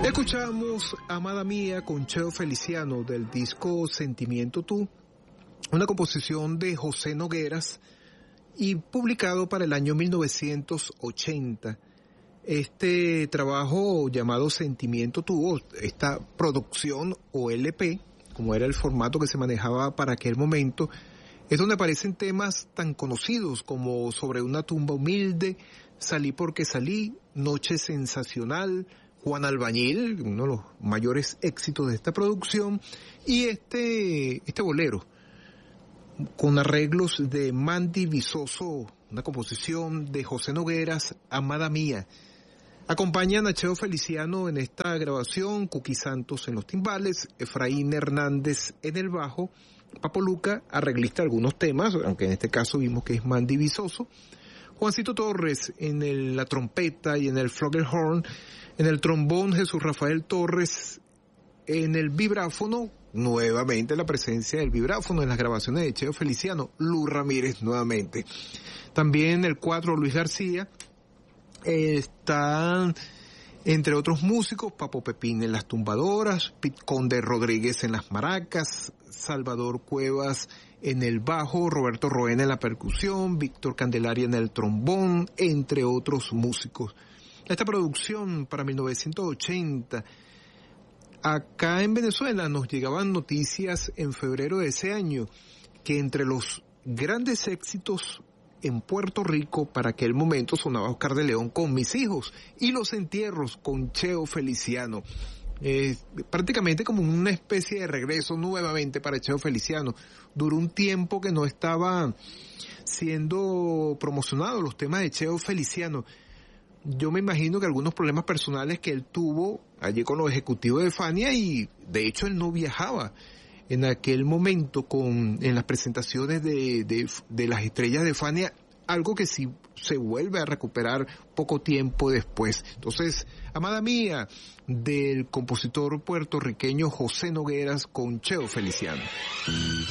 Escuchamos Amada Mía con Cheo Feliciano del disco Sentimiento Tú, una composición de José Nogueras y publicado para el año 1980. Este trabajo llamado Sentimiento Tú, esta producción o LP, como era el formato que se manejaba para aquel momento, es donde aparecen temas tan conocidos como Sobre una tumba humilde, Salí porque salí, Noche sensacional, Juan Albañil, uno de los mayores éxitos de esta producción, y este bolero, con arreglos de Mandy Vizoso, una composición de José Nogueras, Amada Mía. Acompañan a Cheo Feliciano en esta grabación, Cuqui Santos en los timbales, Efraín Hernández en el bajo, Papo Luca, arreglista de algunos temas, aunque en este caso vimos que es Mandy Vizoso, Juancito Torres en la trompeta y en el flugelhorn, en el trombón Jesús Rafael Torres, en el vibráfono, nuevamente la presencia del vibráfono en las grabaciones de Cheo Feliciano, Lu Ramírez nuevamente. También el 4 Luis García, están entre otros músicos, Papo Pepín en las tumbadoras, Pit Conde Rodríguez en las maracas, Salvador Cuevas en el bajo, Roberto Roena en la percusión, Víctor Candelaria en el trombón, entre otros músicos. Esta producción para 1980, acá en Venezuela nos llegaban noticias en febrero de ese año que entre los grandes éxitos en Puerto Rico para aquel momento sonaba Oscar de León con Mis hijos y Los entierros con Cheo Feliciano. Prácticamente como una especie de regreso nuevamente para Cheo Feliciano. Duró un tiempo que no estaba siendo promocionado los temas de Cheo Feliciano. Yo me imagino que algunos problemas personales que él tuvo allí con los ejecutivos de Fania, y de hecho él no viajaba en aquel momento en las presentaciones de las estrellas de Fania, algo que sí se vuelve a recuperar poco tiempo después. Entonces, Amada Mía, del compositor puertorriqueño José Nogueras con Cheo Feliciano.